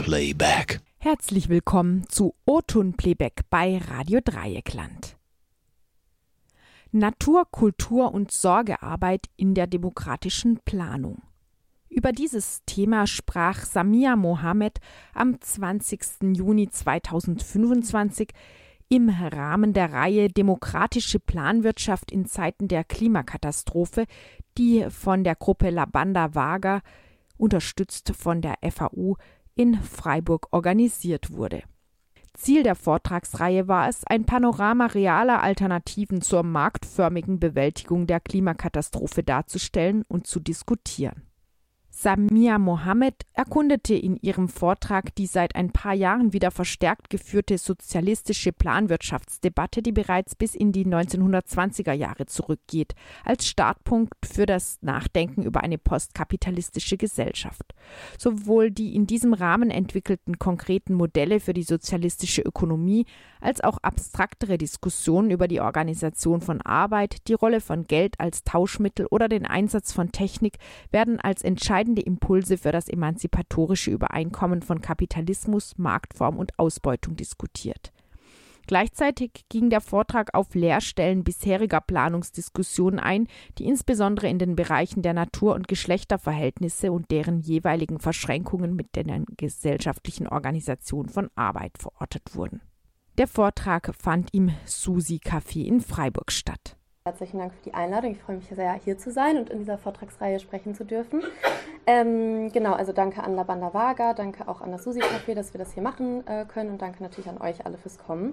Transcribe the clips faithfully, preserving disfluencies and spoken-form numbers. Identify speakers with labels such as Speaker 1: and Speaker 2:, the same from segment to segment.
Speaker 1: Playback.
Speaker 2: Herzlich willkommen zu O-Ton Playback bei Radio Dreieckland. Natur, Kultur und Sorgearbeit in der demokratischen Planung. Über dieses Thema sprach Samia Mohammed am zwanzigsten Juni zweitausendfünfundzwanzig im Rahmen der Reihe Demokratische Planwirtschaft in Zeiten der Klimakatastrophe, die von der Gruppe Labanda Vaga, unterstützt von der F A U, in Freiburg organisiert wurde. Ziel der Vortragsreihe war es, ein Panorama realer Alternativen zur marktförmigen Bewältigung der Klimakatastrophe darzustellen und zu diskutieren. Samia Mohammed erkundete in ihrem Vortrag die seit ein paar Jahren wieder verstärkt geführte sozialistische Planwirtschaftsdebatte, die bereits bis in die neunzehnhundertzwanziger Jahre zurückgeht, als Startpunkt für das Nachdenken über eine postkapitalistische Gesellschaft. Sowohl die in diesem Rahmen entwickelten konkreten Modelle für die sozialistische Ökonomie als auch abstraktere Diskussionen über die Organisation von Arbeit, die Rolle von Geld als Tauschmittel oder den Einsatz von Technik werden als entscheidende Impulse für das emanzipatorische Übereinkommen von Kapitalismus, Marktform und Ausbeutung diskutiert. Gleichzeitig ging der Vortrag auf Leerstellen bisheriger Planungsdiskussionen ein, die insbesondere in den Bereichen der Natur- und Geschlechterverhältnisse und deren jeweiligen Verschränkungen mit der gesellschaftlichen Organisation von Arbeit verortet wurden. Der Vortrag fand im Susi Café in Freiburg statt.
Speaker 3: Herzlichen Dank für die Einladung. Ich freue mich sehr, hier zu sein und in dieser Vortragsreihe sprechen zu dürfen. Ähm, genau, also danke an Labanda Vaga, danke auch an das Susi Café, dass wir das hier machen äh, können und danke natürlich an euch alle fürs Kommen.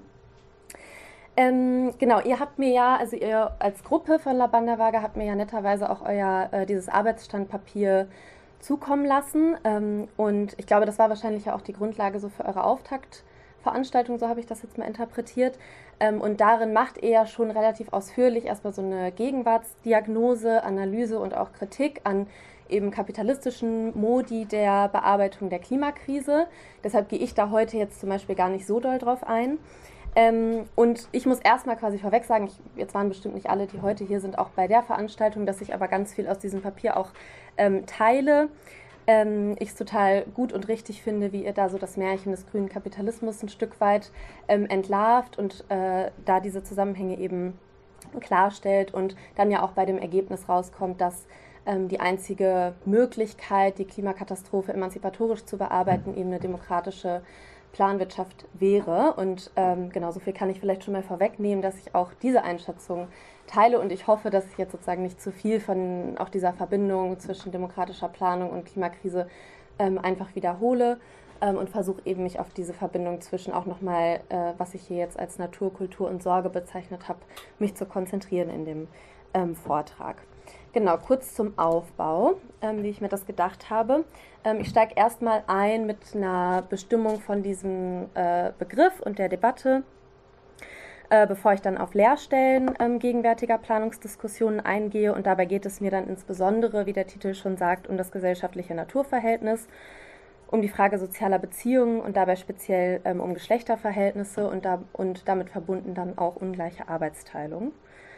Speaker 3: Ähm, genau, ihr habt mir ja, also ihr als Gruppe von Labanda Vaga habt mir ja netterweise auch euer, äh, dieses Arbeitsstandpapier zukommen lassen ähm, und ich glaube, das war wahrscheinlich ja auch die Grundlage so für eure Auftaktveranstaltung, so habe ich das jetzt mal interpretiert. Ähm, und darin macht ihr ja schon relativ ausführlich erstmal so eine Gegenwartsdiagnose, Analyse und auch Kritik an eben kapitalistischen Modi der Bearbeitung der Klimakrise. Deshalb gehe ich da heute jetzt zum Beispiel gar nicht so doll drauf ein. Ähm, und ich muss erstmal quasi vorweg sagen, ich, jetzt waren bestimmt nicht alle, die heute hier sind, auch bei der Veranstaltung, dass ich aber ganz viel aus diesem Papier auch ähm, teile. Ähm, ich es total gut und richtig finde, wie ihr da so das Märchen des grünen Kapitalismus ein Stück weit ähm, entlarvt und äh, da diese Zusammenhänge eben klarstellt und dann ja auch bei dem Ergebnis rauskommt, dass ähm, die einzige Möglichkeit, die Klimakatastrophe emanzipatorisch zu bearbeiten, eben eine demokratische Planwirtschaft wäre. Und ähm, genau so viel kann ich vielleicht schon mal vorwegnehmen, dass ich auch diese Einschätzung teile und ich hoffe, dass ich jetzt sozusagen nicht zu viel von auch dieser Verbindung zwischen demokratischer Planung und Klimakrise ähm, einfach wiederhole ähm, und versuche eben mich auf diese Verbindung zwischen auch nochmal, äh, was ich hier jetzt als Natur, Kultur und Sorge bezeichnet habe, mich zu konzentrieren in dem ähm, Vortrag. Genau, kurz zum Aufbau, ähm, wie ich mir das gedacht habe. Ähm, ich steige erstmal ein mit einer Bestimmung von diesem äh, Begriff und der Debatte, Äh, bevor ich dann auf Leerstellen ähm, gegenwärtiger Planungsdiskussionen eingehe. Und dabei geht es mir dann insbesondere, wie der Titel schon sagt, um das gesellschaftliche Naturverhältnis, um die Frage sozialer Beziehungen und dabei speziell ähm, um Geschlechterverhältnisse und, da, und damit verbunden dann auch ungleiche Arbeitsteilung.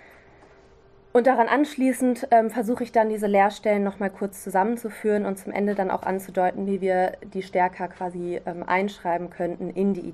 Speaker 3: Und daran anschließend ähm, versuche ich dann diese Leerstellen nochmal kurz zusammenzuführen und zum Ende dann auch anzudeuten, wie wir die stärker quasi ähm, einschreiben könnten in die